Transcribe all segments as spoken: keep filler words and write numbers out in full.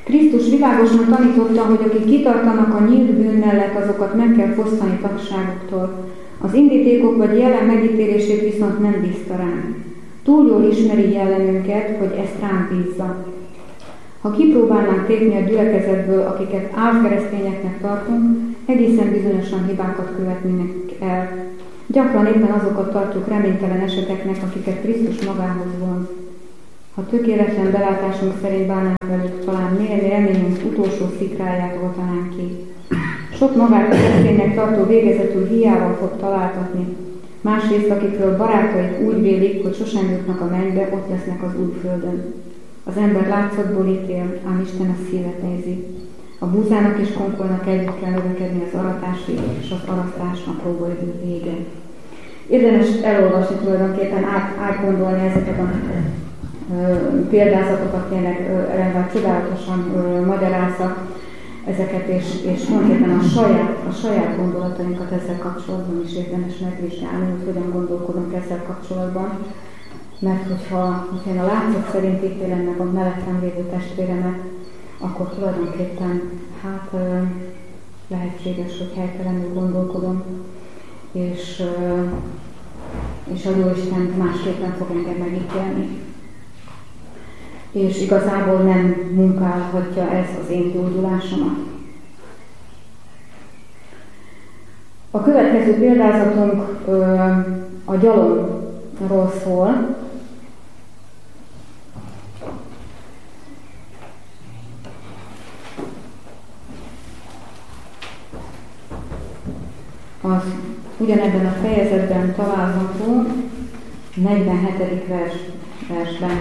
Krisztus világosan tanította, hogy akik kitartanak a nyílt bűn mellett, azokat meg kell fosztani tagságuktól. Az indítékok vagy jelen megítélését viszont nem bízta ránk. Túl jól ismeri jellemünket, hogy ezt ránk bízza. Ha kipróbálnánk tépni a gyülekezetből, akiket álkeresztényeknek tartunk, egészen bizonyosan hibákat követnének el. Gyakran éppen azokat tartjuk reménytelen eseteknek, akiket Krisztus magához vonz. Ha tökéletlen belátásunk szerint bánnánk velük, talán némi reményünk utolsó szikráját oltanánk ki. Sok magát kereszténynek tartó végezetül hiával fog találtatni. Másrészt, akikről barátaik úgy vélik, hogy sosem jutnak a mennybe, ott lesznek az újföldön. Az ember látszatból ítél, ám Isten a szívet nézi. A búzának és konkolnak együtt kell növekedni az aratásig, és az arasztás a próbaidő vége. Érdemes elolvasni tulajdonképpen, át, átgondolni ezeket a ö, példázatokat, tényleg rendben csodálatosan ö, magyarázza ezeket, és, és mondjuk a saját, a saját gondolatainkat ezzel kapcsolatban is érdemes megvizsgálni, hogy hogyan gondolkodunk ezzel kapcsolatban. Mert hogyha, hogyha én a látszat szerint ítélem meg a mellettem lévő testvéremet, akkor tulajdonképpen hát lehetséges, hogy helytelenül gondolkodom, és, és a Jóisten másképpen fog engem megítélni. És igazából nem munkálhatja ez az én gyógyulásomat. A következő példázatunk a gyalomról szól. Az ugyanebben a fejezetben található negyvenhetedik vers, versben.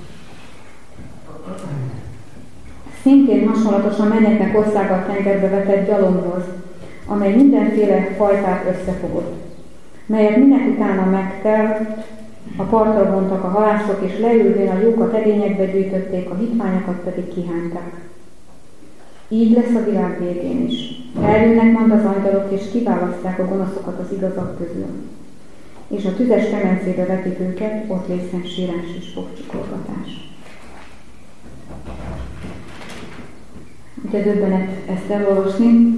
Szintén hasonlatosan mennyeknek országgal tengerbe vetett gyalomhoz, amely mindenféle fajtát összefogott, melyet minek utána megtelt, a partra vontak a halászok, és leülvén a jókat edényekbe gyűjtötték, a hitványokat pedig kihányták. Így lesz a világ végén is. Eljönnek majd az angyalok, és kiválasztják a gonoszokat az igazak közül. És a tüzes kemencébe vetik őket, ott lészen sírás és fogcsikorgatás. Ugye döbbenet ezt elolvasni.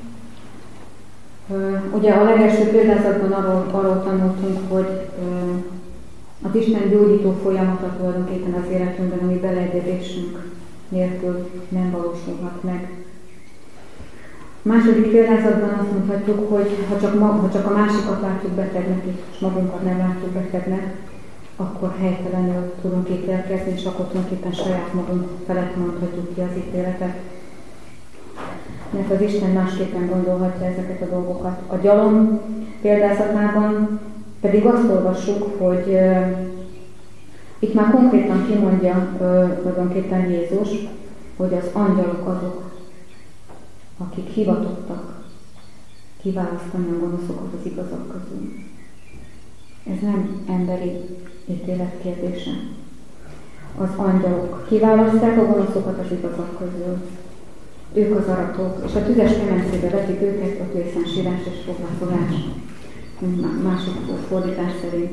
Ugye a legelső példázatban arról, arról tanultunk, hogy az Isten gyógyító folyamata tulajdonképpen az életünkben, ami beleegyezésünk nélkül nem valósulhat meg. A második példázatban azt mondhatjuk, hogy ha csak, ma, ha csak a másikat látjuk betegnek, és magunkat nem látjuk betegnek, akkor helytelenül tudunk ítélkezni, és akkor tulajdonképpen saját magunk felett mondhatjuk ki az ítéletet. Mert az Isten másképpen gondolhatja ezeket a dolgokat. A gyalom példázatában pedig azt olvassuk, hogy uh, itt már konkrétan kimondja uh, tulajdonképpen Jézus, hogy az angyalok azok, akik hivatottak kiválasztani a gonoszokat az igazak közül. Ez nem emberi ítélet kérdése. Az angyalok kiválasztják a gonoszokat az igazak közül. Ők az aratók, és a tüzes kemencébe vetik őket, ott lészen sírás és foglalkozás. Másik fordítás szerint.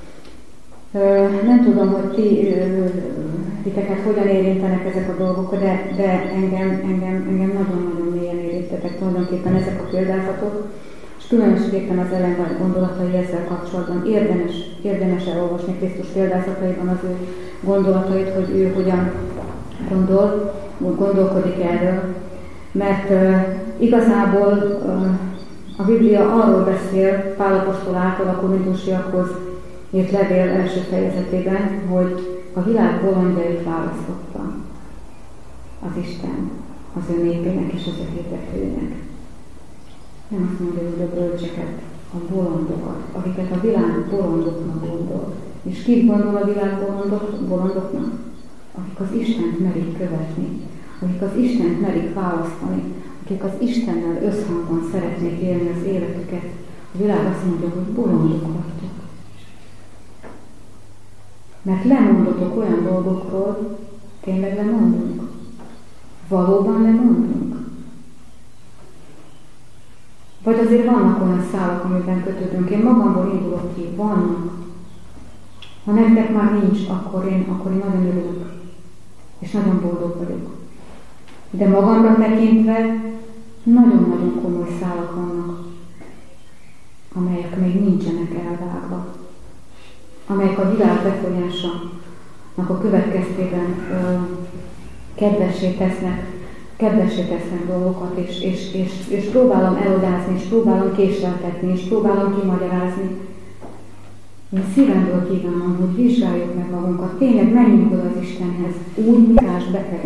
Nem tudom, hogy ti, titeket hogyan érintenek ezek a dolgok, de, de engem, engem, engem nagyon-nagyon mélyen érintetek tulajdonképpen ezek a példázatok, és különösképpen az ellenvált gondolatai ezzel kapcsolatban érdemes, érdemes elolvasni Krisztus példázataiban az ő gondolatait, hogy ő hogyan gondol, gondolkodik erről. Mert uh, igazából uh, a Biblia arról beszél Pál apostol által a korintusiakhoz írt levél első fejezetében, hogy a világ bolondjait választotta az Isten az ő népének és az ő hirdetőinek. Nem azt mondja, hogy a bölcseket, a bolondokat, akiket a világ bolondoknak gondol. És kit gondol a világ bolondok, bolondoknak? Akik az Istent merik követni, akik az Istent merik választani, akik az Istennel összhangban szeretnék élni az életüket. A világ azt mondja, hogy bolondok vagytok. Mert lemondotok olyan dolgokról, tényleg lemondunk. Valóban lemondunk. Vagy azért vannak olyan szálak, amiben kötődünk. Én magamból indulok ki, vannak. Ha nektek már nincs, akkor én, akkor én nagyon örülök. És nagyon boldog vagyok. De magamra tekintve nagyon-nagyon komoly szálak vannak, amelyek még nincsenek elvágva, amelyek a világ befolyásának a következtében ö, kedvessé tesznek, kedvessé tesznek dolgokat, és, és, és, és próbálom elodázni, és próbálom késleltetni, és próbálom kimagyarázni. Én szívemből kívánom, hogy vizsgáljuk meg magunkat, tényleg menjünk oda az Istenhez, úgy, Mikás beteg